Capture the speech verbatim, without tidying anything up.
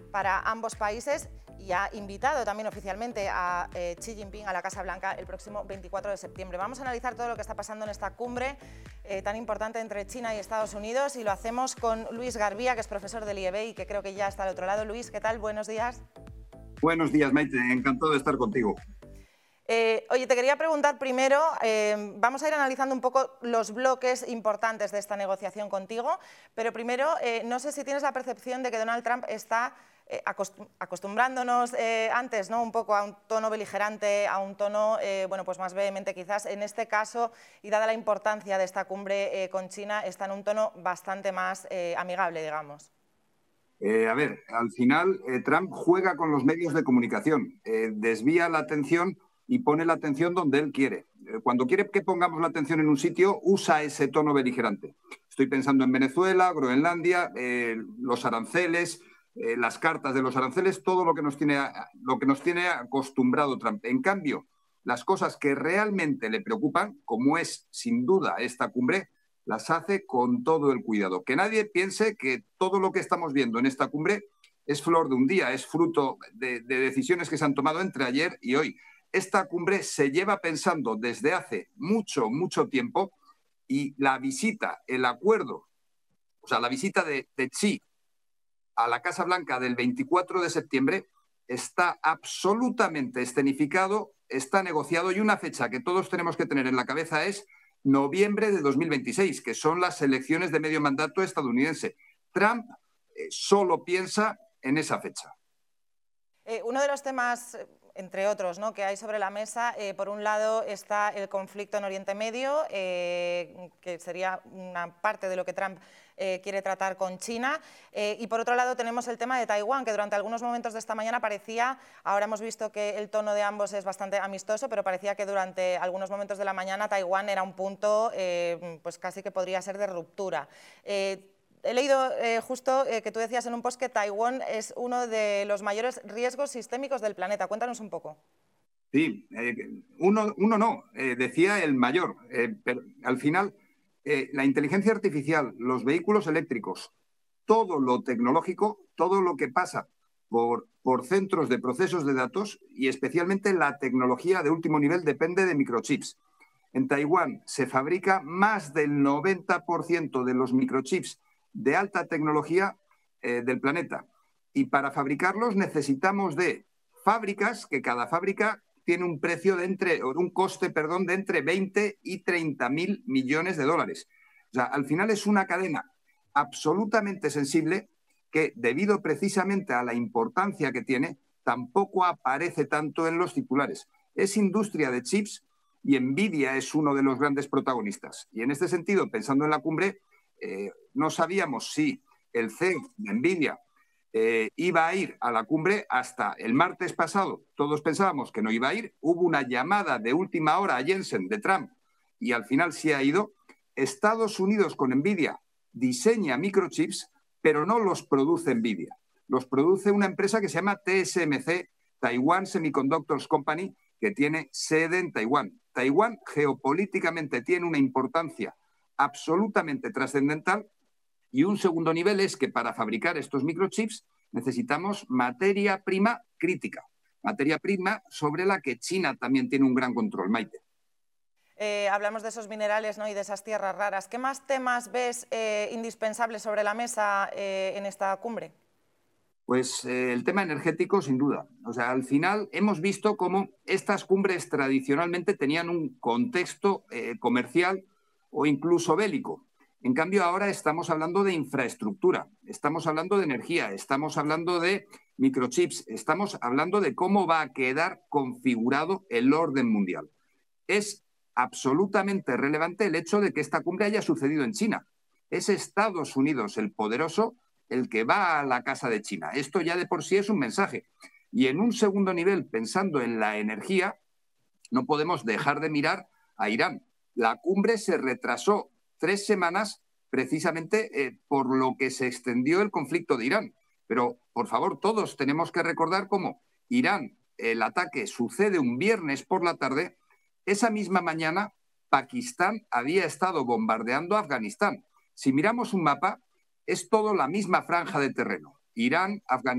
para ambos países y ha invitado también oficialmente a eh, Xi Jinping a la Casa Blanca el próximo veinticuatro de septiembre. Vamos a analizar todo lo que está pasando en esta cumbre eh, tan importante entre China y Estados Unidos y lo hacemos con Luis Garbía, que es profesor del I E B y que creo que ya está al otro lado. Luis, ¿qué tal? Buenos días. Buenos días, Maite. Encantado de estar contigo. Eh, oye, te quería preguntar primero, eh, vamos a ir analizando un poco los bloques importantes de esta negociación contigo, pero primero, eh, no sé si tienes la percepción de que Donald Trump está eh, acost acostumbrándonos eh, antes, ¿no?, un poco a un tono beligerante, a un tono eh, bueno, pues más vehemente quizás. En este caso, y dada la importancia de esta cumbre eh, con China, está en un tono bastante más eh, amigable, digamos. Eh, a ver, al final eh, Trump juega con los medios de comunicación, eh, desvía la atención y pone la atención donde él quiere. Eh, cuando quiere que pongamos la atención en un sitio, usa ese tono beligerante. Estoy pensando en Venezuela, Groenlandia, eh, los aranceles, eh, las cartas de los aranceles, todo lo que nos tiene, lo que nos tiene acostumbrado Trump. En cambio, las cosas que realmente le preocupan, como es sin duda esta cumbre, las hace con todo el cuidado. Que nadie piense que todo lo que estamos viendo en esta cumbre es flor de un día, es fruto de, de decisiones que se han tomado entre ayer y hoy. Esta cumbre se lleva pensando desde hace mucho, mucho tiempo y la visita, el acuerdo, o sea, la visita de, de Xi a la Casa Blanca del veinticuatro de septiembre está absolutamente escenificado, está negociado y una fecha que todos tenemos que tener en la cabeza es noviembre de dos mil veintiséis, que son las elecciones de medio mandato estadounidense. Trump eh, solo piensa en esa fecha. Eh, uno de los temas, entre otros, ¿no?, que hay sobre la mesa, eh, por un lado está el conflicto en Oriente Medio, eh, que sería una parte de lo que Trump eh, quiere tratar con China, eh, y por otro lado tenemos el tema de Taiwán, que durante algunos momentos de esta mañana parecía, ahora hemos visto que el tono de ambos es bastante amistoso, pero parecía que durante algunos momentos de la mañana Taiwán era un punto, eh, pues casi que podría ser de ruptura. Eh, He leído eh, justo eh, que tú decías en un post que Taiwán es uno de los mayores riesgos sistémicos del planeta. Cuéntanos un poco. Sí, eh, uno, uno no, eh, decía el mayor, eh, pero al final eh, la inteligencia artificial, los vehículos eléctricos, todo lo tecnológico, todo lo que pasa por, por centros de procesos de datos y especialmente la tecnología de último nivel depende de microchips. En Taiwán se fabrica más del noventa por ciento de los microchips de alta tecnología eh, del planeta. Y para fabricarlos necesitamos de fábricas, que cada fábrica tiene un precio de entre, o un coste, perdón, de entre veinte y treinta mil millones de dólares. O sea, al final es una cadena absolutamente sensible que, debido precisamente a la importancia que tiene, tampoco aparece tanto en los titulares. Es industria de chips y Nvidia es uno de los grandes protagonistas. Y en este sentido, pensando en la cumbre, Eh, no sabíamos si el C E O de Nvidia eh, iba a ir a la cumbre hasta el martes pasado. Todos pensábamos que no iba a ir. Hubo una llamada de última hora a Jensen de Trump y al final sí ha ido. Estados Unidos con Nvidia diseña microchips, pero no los produce Nvidia. Los produce una empresa que se llama T S M C, Taiwan Semiconductors Company, que tiene sede en Taiwán. Taiwán geopolíticamente tiene una importancia absolutamente trascendental y un segundo nivel es que para fabricar estos microchips necesitamos materia prima crítica, materia prima sobre la que China también tiene un gran control, Maite. Eh, hablamos de esos minerales, ¿no?, y de esas tierras raras. ¿Qué más temas ves eh, indispensables sobre la mesa eh, en esta cumbre? Pues eh, el tema energético, sin duda. O sea, al final hemos visto cómo estas cumbres tradicionalmente tenían un contexto eh, comercial o incluso bélico. En cambio, ahora estamos hablando de infraestructura, estamos hablando de energía, estamos hablando de microchips, estamos hablando de cómo va a quedar configurado el orden mundial. Es absolutamente relevante el hecho de que esta cumbre haya sucedido en China. Es Estados Unidos, el poderoso, el que va a la casa de China. Esto ya de por sí es un mensaje. Y en un segundo nivel, pensando en la energía, no podemos dejar de mirar a Irán. La cumbre se retrasó tres semanas precisamente eh, por lo que se extendió el conflicto de Irán. Pero, por favor, todos tenemos que recordar cómo Irán, el ataque sucede un viernes por la tarde, esa misma mañana Pakistán había estado bombardeando Afganistán. Si miramos un mapa, es todo la misma franja de terreno. Irán, Afganistán.